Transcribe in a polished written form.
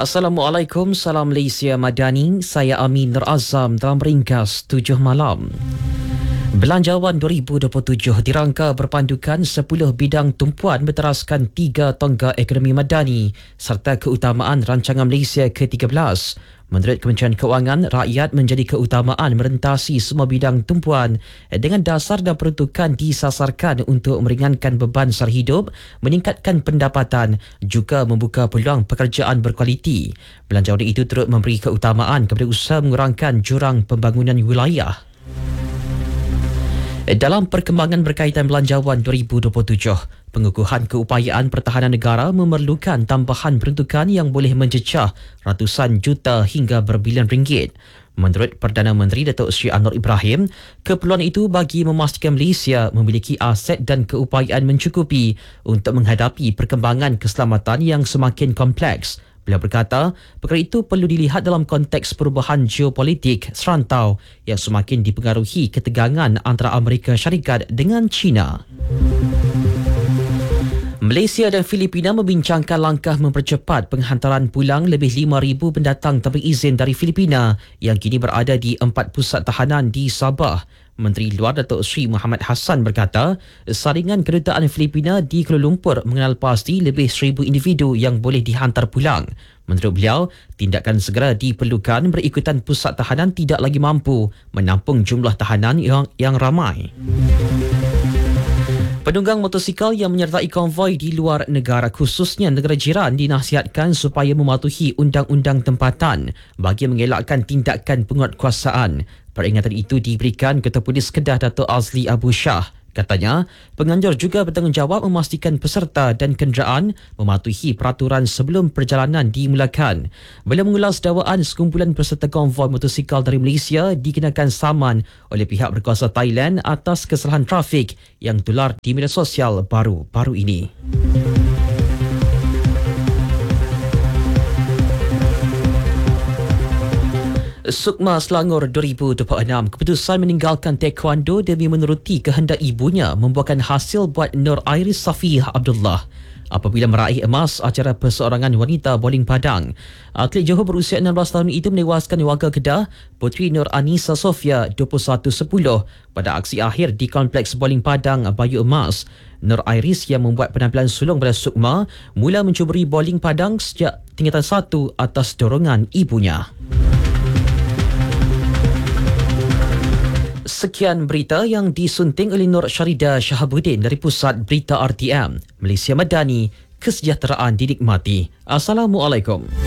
Assalamualaikum, salam Malaysia Madani. Saya Amin Nur Azam dalam ringkas 7 malam. Belanjawan 2027 dirangka berpandukan 10 bidang tumpuan berteraskan 3 tonggak ekonomi madani serta keutamaan rancangan Malaysia ke-13. Menurut Kementerian Keuangan, rakyat menjadi keutamaan merentasi semua bidang tumpuan dengan dasar dan peruntukan disasarkan untuk meringankan beban sara hidup, meningkatkan pendapatan juga membuka peluang pekerjaan berkualiti. Belanjawan itu turut memberi keutamaan kepada usaha mengurangkan jurang pembangunan wilayah. Dalam perkembangan berkaitan belanjawan 2027, pengukuhan keupayaan pertahanan negara memerlukan tambahan peruntukan yang boleh mencecah ratusan juta hingga berbilion ringgit. Menurut Perdana Menteri Datuk Seri Anwar Ibrahim, keperluan itu bagi memastikan Malaysia memiliki aset dan keupayaan mencukupi untuk menghadapi perkembangan keselamatan yang semakin kompleks. Beliau berkata, perkara itu perlu dilihat dalam konteks perubahan geopolitik serantau yang semakin dipengaruhi ketegangan antara Amerika Syarikat dengan China. Malaysia dan Filipina membincangkan langkah mempercepat penghantaran pulang lebih 5,000 pendatang tanpa izin dari Filipina yang kini berada di 4 pusat tahanan di Sabah. Menteri Luar Datuk Seri Muhammad Hassan berkata, saringan kedutaan Filipina di Kuala Lumpur mengenal pasti lebih 1,000 individu yang boleh dihantar pulang. Menurut beliau, tindakan segera diperlukan berikutan pusat tahanan tidak lagi mampu menampung jumlah tahanan yang ramai. Penunggang motosikal yang menyertai konvoi di luar negara khususnya negara jiran dinasihatkan supaya mematuhi undang-undang tempatan bagi mengelakkan tindakan penguatkuasaan. Peringatan itu diberikan Ketua Polis Kedah Dato' Azli Abu Shah. Katanya, penganjur juga bertanggungjawab memastikan peserta dan kenderaan mematuhi peraturan sebelum perjalanan dimulakan. Beliau mengulas dakwaan sekumpulan peserta konvoi motosikal dari Malaysia dikenakan saman oleh pihak berkuasa Thailand atas kesalahan trafik yang tular di media sosial baru-baru ini. Sukma Selangor 2026, keputusan meninggalkan taekwondo demi menuruti kehendak ibunya membuahkan hasil buat Nur Iris Safiyah Abdullah apabila meraih emas acara perseorangan wanita bowling padang. Atlet Johor berusia 16 tahun itu menewaskan warga Kedah, Puteri Nur Anisa Sofia 2110 pada aksi akhir di Kompleks Bowling Padang Bayu Emas. Nur Iris yang membuat penampilan sulung pada Sukma mula mencuburi bowling padang sejak tingkatan 1 atas dorongan ibunya. Sekian berita yang disunting oleh Nur Syarida Shahabuddin dari Pusat Berita RTM. Malaysia Madani, kesejahteraan dinikmati. Assalamualaikum.